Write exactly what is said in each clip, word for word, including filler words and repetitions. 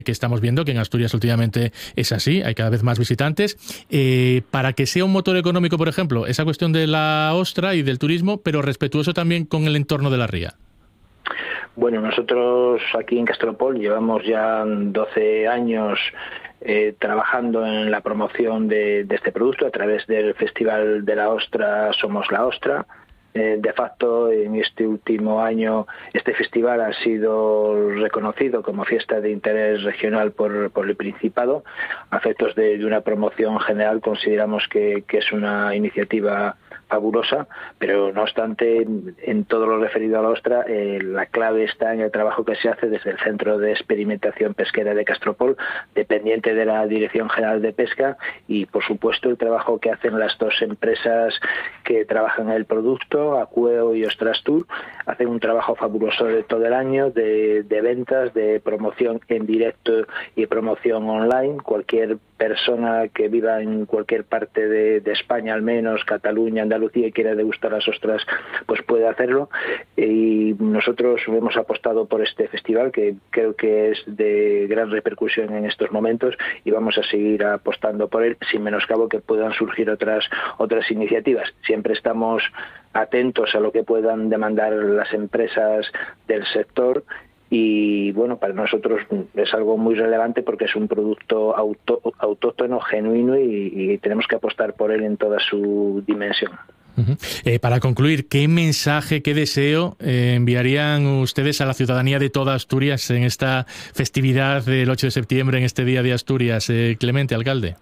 que estamos viendo que en Asturias últimamente es así, hay cada vez más visitantes. Eh, para que sea un motor económico, por ejemplo, esa cuestión de la ostra y del turismo, pero respetuoso también con el entorno de la ría. Bueno, nosotros aquí en Castropol llevamos ya doce años eh, trabajando en la promoción de, de este producto a través del Festival de la Ostra Somos la Ostra. Eh, de facto, en este último año, este festival ha sido reconocido como fiesta de interés regional por, por el Principado. A efectos de, de una promoción general, consideramos que, que es una iniciativa fabulosa, pero no obstante, en todo lo referido a la ostra, eh, la clave está en el trabajo que se hace desde el Centro de Experimentación Pesquera de Castropol, dependiente de la Dirección General de Pesca, y por supuesto el trabajo que hacen las dos empresas que trabajan en el producto, Acueo y Ostrastur. Hacen un trabajo fabuloso de todo el año, de, de ventas, de promoción en directo y promoción online. Cualquier persona que viva en cualquier parte de, de España, al menos Cataluña, Andalucía, y quiera degustar las ostras, pues puede hacerlo. Y nosotros hemos apostado por este festival, que creo que es de gran repercusión en estos momentos, y vamos a seguir apostando por él, sin menoscabo que puedan surgir otras otras iniciativas. Siempre estamos atentos a lo que puedan demandar las empresas del sector. Y bueno, para nosotros es algo muy relevante porque es un producto auto, autóctono, genuino, y, y tenemos que apostar por él en toda su dimensión. Uh-huh. Eh, para concluir, ¿qué mensaje, qué deseo eh, enviarían ustedes a la ciudadanía de toda Asturias en esta festividad del ocho de septiembre, en este Día de Asturias? Eh, Clemente, alcalde.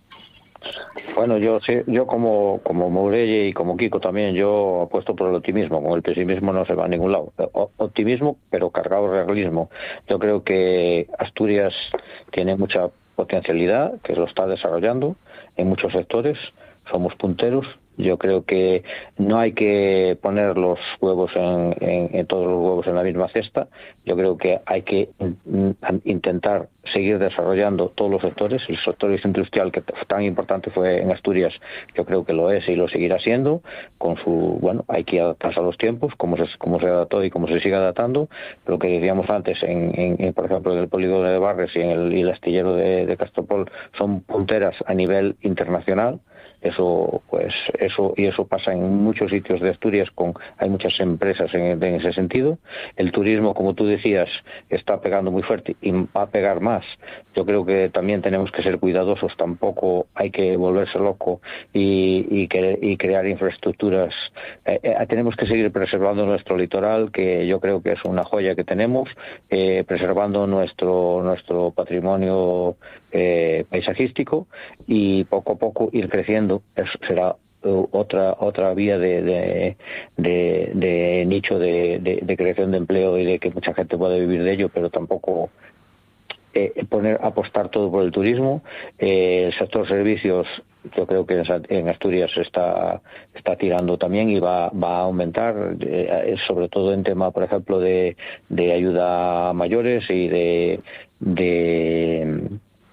Bueno, yo yo como como Mourelle y como Kiko también, yo apuesto por el optimismo. Con el pesimismo no se va a ningún lado. O, optimismo, pero cargado de realismo. Yo creo que Asturias tiene mucha potencialidad, que lo está desarrollando en muchos sectores. Somos punteros. Yo creo que no hay que poner los huevos en, en, en todos los huevos en la misma cesta. Yo creo que hay que in, intentar seguir desarrollando todos los sectores. El sector industrial, que tan importante fue en Asturias, yo creo que lo es y lo seguirá siendo. Con su, bueno, hay que adaptarse a los tiempos, como se, como se adaptó y como se sigue adaptando. Lo que decíamos antes, en, en, en por ejemplo, en el polígono de Barres y en el, y el astillero de, de Castropol, son punteras a nivel internacional. Eso, pues, eso y eso pasa en muchos sitios de Asturias. Con hay muchas empresas en, en ese sentido. El turismo, como tú decías, está pegando muy fuerte y va a pegar más. Yo creo que también tenemos que ser cuidadosos. Tampoco hay que volverse loco y, y, que, y crear infraestructuras. Eh, eh, tenemos que seguir preservando nuestro litoral, que yo creo que es una joya que tenemos, eh, preservando nuestro nuestro patrimonio eh, paisajístico, y poco a poco ir creciendo. Eso será otra otra vía de de, de, de nicho de, de, de creación de empleo y de que mucha gente pueda vivir de ello, pero tampoco eh, poner apostar todo por el turismo. Eh, el sector servicios, yo creo que en Asturias está está tirando también y va va a aumentar, eh, sobre todo en tema, por ejemplo, de de ayuda a mayores y de de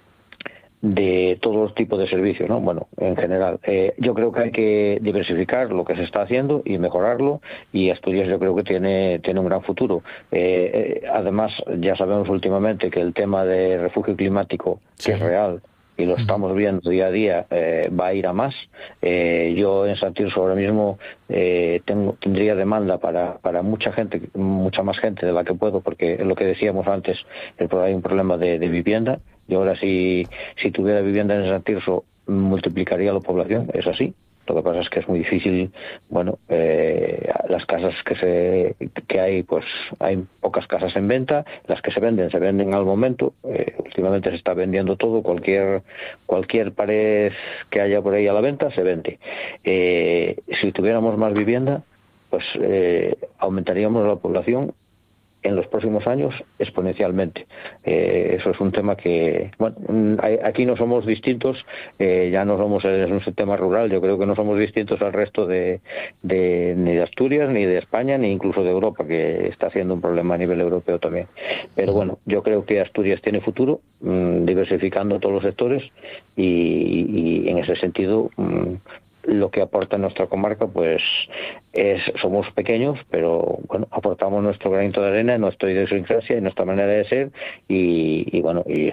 de todo tipo de servicios, ¿no? Bueno, en general, eh, yo creo que hay que diversificar lo que se está haciendo y mejorarlo, y Asturias yo creo que tiene tiene un gran futuro. Eh, eh, además, ya sabemos últimamente que el tema de refugio climático, sí, que es real, y lo estamos viendo día a día, eh, va a ir a más. Eh, yo en Santirso ahora mismo eh, tengo, tendría demanda para, para mucha gente, mucha más gente de la que puedo, porque es lo que decíamos antes, el, hay un problema de, de vivienda. Y ahora si, si tuviera vivienda en Santirso, multiplicaría la población, es así. Lo que pasa es que es muy difícil, bueno, eh, las casas que se que hay, pues hay pocas casas en venta. Las que se venden, se venden al momento. Eh, últimamente se está vendiendo todo, cualquier cualquier pared que haya por ahí a la venta se vende. Eh, si tuviéramos más vivienda, pues eh, aumentaríamos la población en los próximos años exponencialmente. Eh, eso es un tema que, bueno, aquí no somos distintos, eh, ya no somos, es un tema rural, yo creo que no somos distintos al resto de, de ni de Asturias, ni de España, ni incluso de Europa, que está siendo un problema a nivel europeo también. Pero bueno, yo creo que Asturias tiene futuro, mmm, diversificando todos los sectores, y, y en ese sentido, mmm, lo que aporta nuestra comarca, pues es somos pequeños, pero bueno, aportamos nuestro granito de arena, nuestra idiosincrasia y nuestra manera de ser, y, y bueno, y